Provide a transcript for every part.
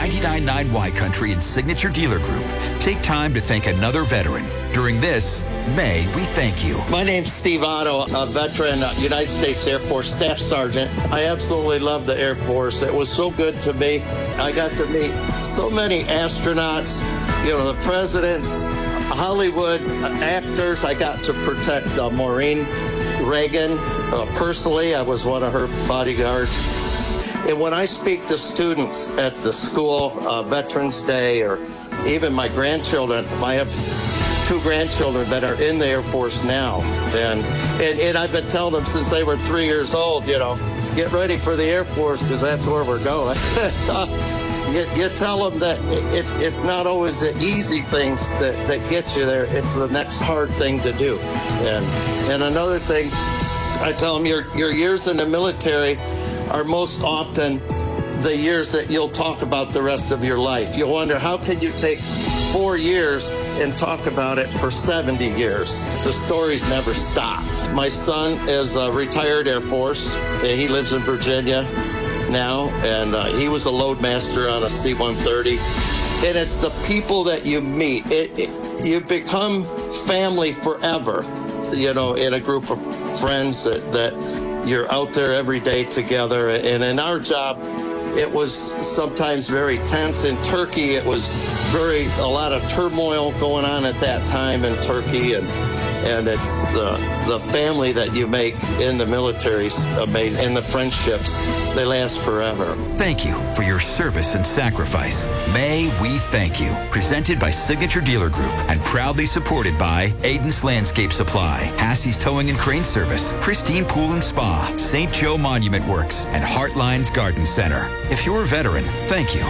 99.9 Y Country and Signature Dealer Group take time to thank another veteran. During this May We Thank You. My name's Steve Otto, a veteran, United States Air Force Staff Sergeant. I absolutely love the Air Force. It was so good to me. I got to meet so many astronauts, the presidents, Hollywood actors. I got to protect Maureen Reagan. Personally, I was one of her bodyguards. And when I speak to students at the school, Veterans Day, or even my grandchildren, I have 2 grandchildren that are in the Air Force now. And I've been telling them since they were 3 years old, get ready for the Air Force because that's where we're going. You tell them that it's not always the easy things that get you there. It's the next hard thing to do. And another thing, I tell them your years in the military are most often the years that you'll talk about the rest of your life. You'll wonder, how can you take 4 years and talk about it for 70 years? The stories never stop. My son is a retired Air Force. He lives in Virginia now, and he was a loadmaster on a C-130. And it's the people that you meet. You become family forever, in a group of friends that you're out there every day together. And in our job, it was sometimes very tense. In Turkey, it was a lot of turmoil going on at that time in Turkey, and it's the family that you make in the military's amazing, and the friendships, they last forever. Thank you for your service and sacrifice. May We Thank You. Presented by Signature Dealer Group and proudly supported by Aiden's Landscape Supply, Hassie's Towing and Crane Service, Pristine Pool and Spa, St. Joe Monument Works, and Heartlines Garden Center. If you're a veteran, thank you.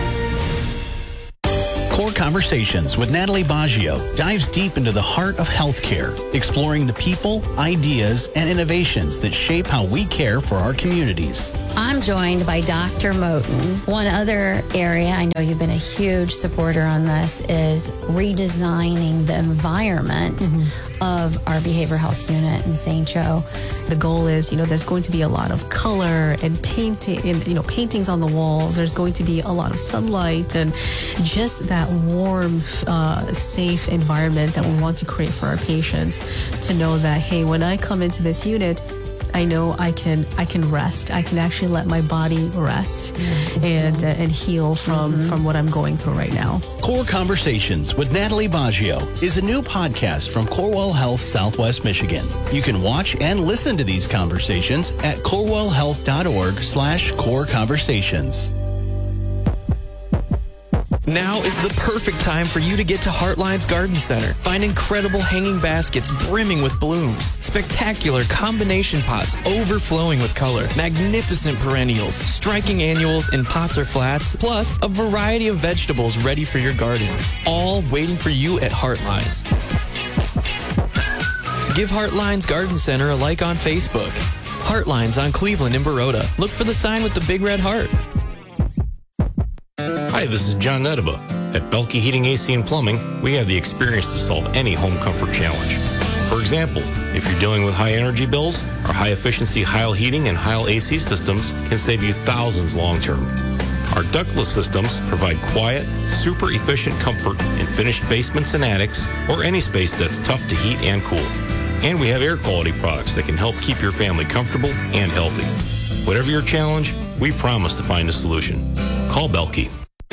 Core Conversations with Natalie Baggio dives deep into the heart of healthcare, exploring the people, ideas, and innovations that shape how we care for our communities. I'm joined by Dr. Moten. One other area, I know you've been a huge supporter on this, is redesigning the environment of our behavioral health unit in St. Joe. The goal is, there's going to be a lot of color and painting, and, paintings on the walls. There's going to be a lot of sunlight and just that warm, safe environment that we want to create for our patients to know that, hey, when I come into this unit, I know I can rest. I can actually let my body rest and heal from what I'm going through right now. Core Conversations with Natalie Baggio is a new podcast from Corewell Health Southwest Michigan. You can watch and listen to these conversations at corewellhealth.org/core conversations. Now is the perfect time for you to get to Heartlines Garden Center. Find incredible hanging baskets brimming with blooms, spectacular combination pots overflowing with color, magnificent perennials, striking annuals in pots or flats, plus a variety of vegetables ready for your garden, all waiting for you at Heartlines. Give Heartlines Garden Center a like on Facebook. Heartlines on Cleveland and Baroda. Look for the sign with the big red heart. Hi, this is John Nedaba. At Belke Heating, AC, and Plumbing, we have the experience to solve any home comfort challenge. For example, if you're dealing with high energy bills, our high-efficiency Heil Heating and Heil AC systems can save you thousands long-term. Our ductless systems provide quiet, super efficient comfort in finished basements and attics, or any space that's tough to heat and cool. And we have air quality products that can help keep your family comfortable and healthy. Whatever your challenge, we promise to find a solution. Call Belke.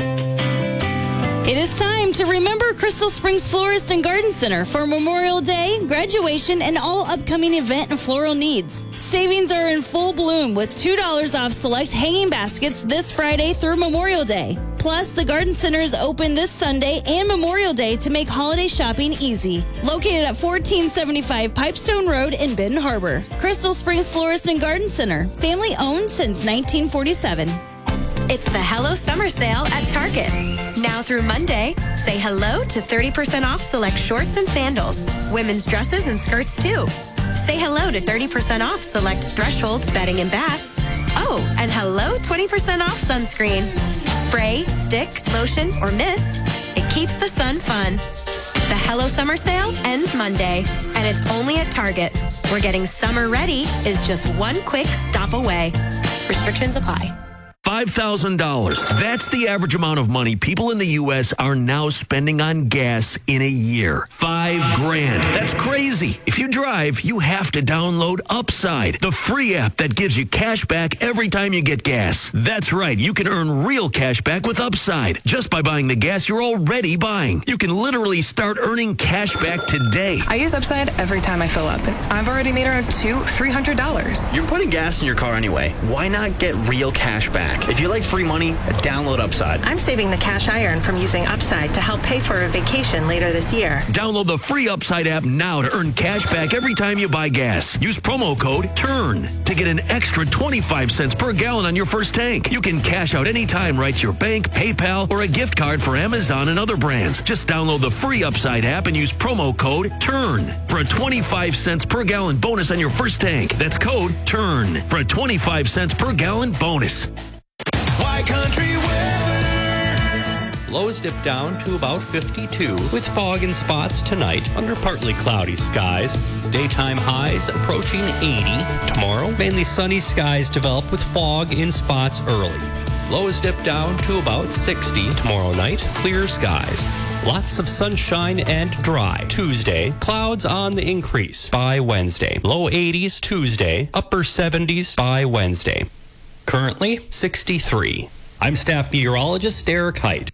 It is time to remember Crystal Springs Florist and Garden Center for Memorial Day, graduation, and all upcoming event and floral needs. Savings are in full bloom with $2 off select hanging baskets this Friday through Memorial Day. Plus, the Garden Center is open this Sunday and Memorial Day to make holiday shopping easy. Located at 1475 Pipestone Road in Benton Harbor. Crystal Springs Florist and Garden Center, family owned since 1947. It's the Hello Summer Sale at Target. Now through Monday, say hello to 30% off select shorts and sandals, women's dresses and skirts too. Say hello to 30% off select Threshold bedding and bath. Oh, and hello 20% off sunscreen. Spray, stick, lotion, or mist. It keeps the sun fun. The Hello Summer Sale ends Monday, and it's only at Target, where getting summer ready is just one quick stop away. Restrictions apply. $5,000. That's the average amount of money people in the U.S. are now spending on gas in a year. $5,000. That's crazy. If you drive, you have to download Upside, the free app that gives you cash back every time you get gas. That's right. You can earn real cash back with Upside just by buying the gas you're already buying. You can literally start earning cash back today. I use Upside every time I fill up, and I've already made around $200-$300. You're putting gas in your car anyway. Why not get real cash back? If you like free money, download Upside. I'm saving the cash I earn from using Upside to help pay for a vacation later this year. Download the free Upside app now to earn cash back every time you buy gas. Use promo code TURN to get an extra 25 cents per gallon on your first tank. You can cash out anytime right to your bank, PayPal, or a gift card for Amazon and other brands. Just download the free Upside app and use promo code TURN for a 25 cents per gallon bonus on your first tank. That's code TURN for a 25 cents per gallon bonus. Country weather. Lows dip down to about 52 with fog in spots tonight under partly cloudy skies. Daytime highs approaching 80. Tomorrow, mainly sunny skies develop with fog in spots early. Lows dip down to about 60 tomorrow night. Clear skies. Lots of sunshine and dry. Tuesday, clouds on the increase by Wednesday. Low 80s Tuesday, upper 70s by Wednesday. Currently, 63. I'm staff meteorologist Derek Height.